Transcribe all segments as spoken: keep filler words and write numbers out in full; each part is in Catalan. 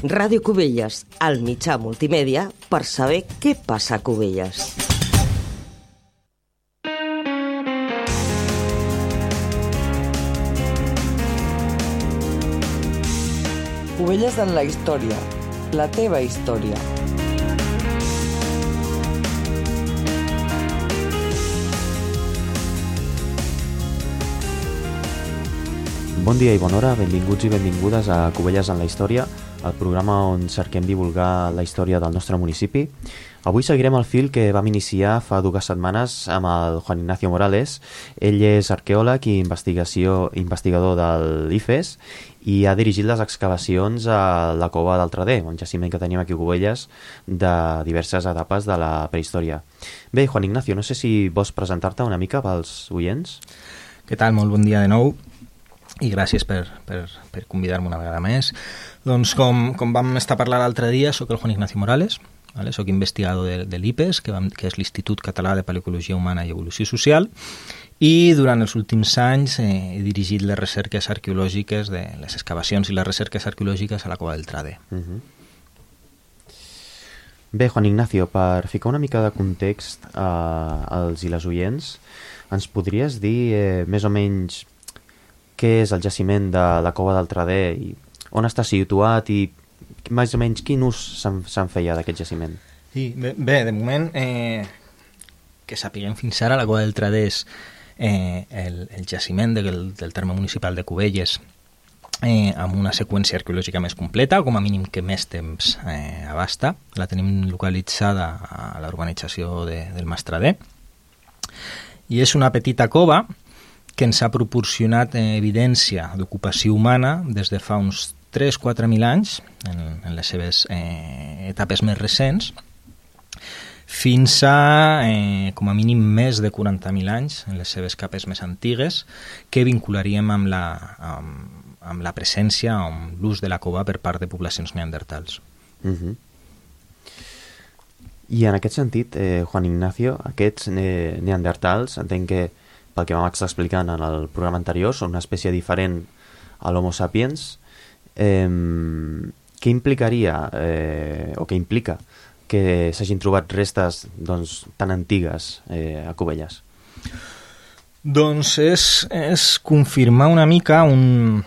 Ràdio Cubelles, el mitjà multimèdia per saber què passa a Cubelles. Cubelles en la història, la teva història. Bon dia i bona hora, benvinguts i benvingudes a Cubelles en la història, el programa on cerquem divulgar la història del nostre municipi. Avui seguirem el fil que vam iniciar fa dues setmanes amb el Juan Ignacio Morales. Ell és arqueòleg i investigació, investigador del I F E S i ha dirigit les excavacions a la Cova del Trader, un jaciment que tenim aquí a Cubelles de diverses etapes de la prehistòria. Bé, Juan Ignacio, no sé si vols presentar-te una mica pels oients. Què tal? Molt bon dia de nou. I gràcies per, per, per convidar-me una vegada més. Doncs com, com vam estar parlant l'altre dia, soc el Juan Ignacio Morales, vale? Soc investigador de, de l'I P E S, que, vam, que és l'Institut Català de Paleoecologia Humana i Evolució Social, i durant els últims anys eh, he dirigit les recerques arqueològiques, de les excavacions i les recerques arqueològiques a la Cova del Trader. Uh-huh. Bé, Juan Ignacio, per ficar una mica de context eh, als i les oients, ens podries dir eh, més o menys què és el jaciment de la Cova del Trader i on està situat i més o menys quin ús se'n, se'n feia d'aquest jaciment? Sí, bé, bé, de moment eh, que sapiguem fins ara, la Cova del Trader és eh, el, el jaciment del, del terme municipal de Cubelles eh, amb una seqüència arqueològica més completa, com a mínim que més temps eh, abasta. La tenim localitzada a la urbanització de, del Mas Trader i és una petita cova que ens ha proporcionat eh, evidència d'ocupació humana des de fa uns tres a quatre mil anys, en, en les seves eh, etapes més recents, fins a, eh, com a mínim, més de quaranta mil anys, en les seves capes més antigues, que vincularíem amb la, amb, amb la presència, amb l'ús de la cova per part de poblacions neandertals. Uh-huh. I en aquest sentit, eh, Juan Ignacio, aquests ne- neandertals, entenc que pel que vam estar explicant en el programa anterior, són una espècie diferent a l'Homo sapiens. Eh, què implicaria, eh, o què implica, que s'hagin trobat restes doncs, tan antigues eh, a Cubelles? Doncs és, és confirmar una mica un,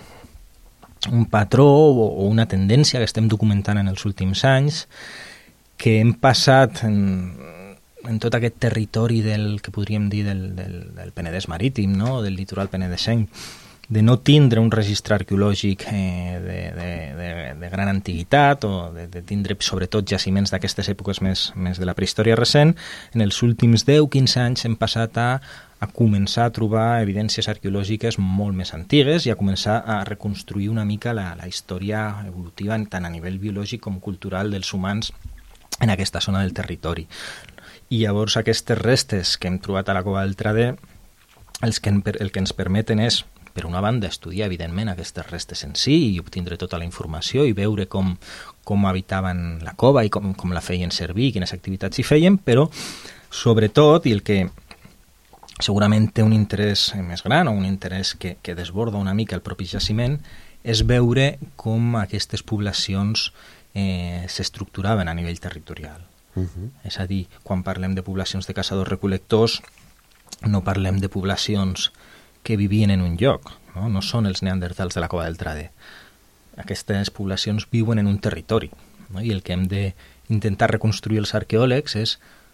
un patró o, o una tendència que estem documentant en els últims anys, que hem passat en... en tot aquest territori del que podríem dir del, del, del Penedès marítim, no? Del litoral penedesenc, de no tindre un registre arqueològic eh, de, de, de, de gran antiguitat o de, de tindre sobretot jaciments d'aquestes èpoques més, més de la prehistòria recent. En els últims deu a quinze anys hem passat a, a començar a trobar evidències arqueològiques molt més antigues i a començar a reconstruir una mica la, la història evolutiva tant a nivell biològic com cultural dels humans en aquesta zona del territori. I llavors aquestes restes que hem trobat a la Cova del Trader els que, el que ens permeten és, per una banda, estudiar evidentment aquestes restes en si i obtindre tota la informació i veure com, com habitaven la cova i com, com la feien servir, quines activitats hi feien, però sobretot, i el que segurament té un interès més gran o un interès que, que desborda una mica el propi jaciment, és veure com aquestes poblacions eh, s'estructuraven a nivell territorial. Uh-huh. És a dir, quan parlem de poblacions de caçadors-recol·lectors no parlem de poblacions que vivien en un lloc, no? No són els neandertals de la Cova del Trader. Aquestes poblacions viuen en un territori, no? I el que hem d'intentar reconstruir els arqueòlegs és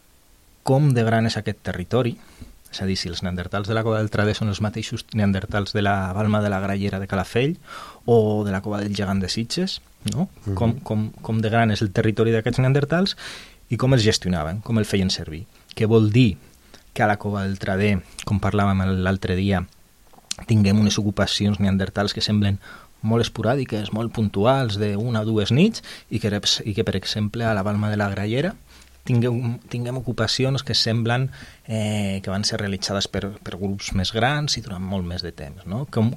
com de gran és aquest territori, és a dir, si els neandertals de la Cova del Trader són els mateixos neandertals de la Balma de la Grallera de Calafell o de la Cova del Gegant de Sitges, no? Uh-huh. com, com, com de gran és el territori d'aquests neandertals i com els gestionaven, com el feien servir. Què vol dir que a la Cova del Trader, com parlàvem l'altre dia, tinguem unes ocupacions neandertals que semblen molt esporàdiques, molt puntuals, d'una o dues nits, i que, i que, per exemple, a la Balma de la Grallera tinguem, tinguem ocupacions que semblen eh, que van ser realitzades per, per grups més grans i durant molt més de temps, no? Com,